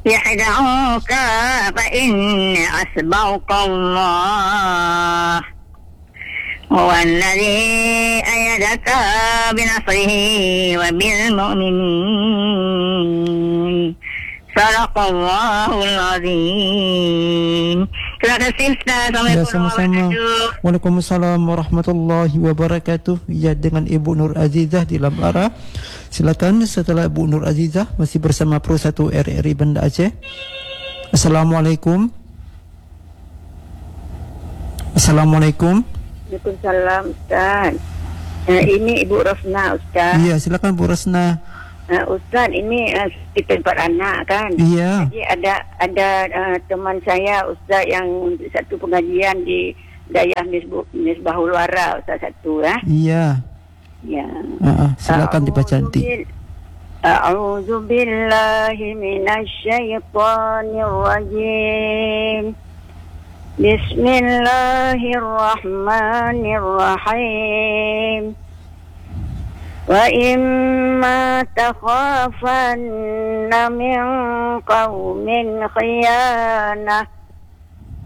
يخدعوك فإن حسبك الله هو الذي أيدك بنصره وبالمؤمنين صدق الله العظيم. Terima kasih Ustaz. Assalamualaikum warahmatullahi wabarakatuh. Waalaikumsalam warahmatullahi wabarakatuh. Ya, dengan Ibu Nur Azizah di Lamara. Silakan setelah Ibu Nur Azizah masih bersama Pro 1 RRI Banda Aceh. Assalamualaikum. Assalamualaikum. Waalaikumsalam Ustaz. Ini Ibu Rosna Ustaz. Iya, silakan Bu Rosna. Ustaz, ini kita 4 anak kan. Iya. Jadi ada teman saya Ustaz yang satu pengajian di Dayah Misbahul Wara Ustaz satu Iya. Ya. Silakan dibaca nanti. A'udzu billahi minasy syaithanir rajim. Bismillahirrahmanirrahim. وَإِمَّا تَخَافَنَّ مِنْ قَوْمٍ خِيَانَةً